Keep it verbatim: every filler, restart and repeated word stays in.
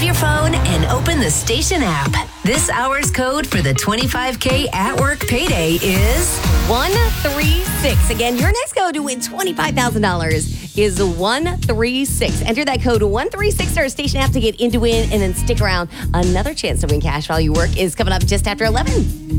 up your phone and open the station app. This hour's code for the twenty-five K at work payday is one three six. Again, your next code to win twenty-five thousand dollars is one three six. Enter that code one three six to our station app to get in to win, and then stick around. Another chance to win cash while you work is coming up just after eleven.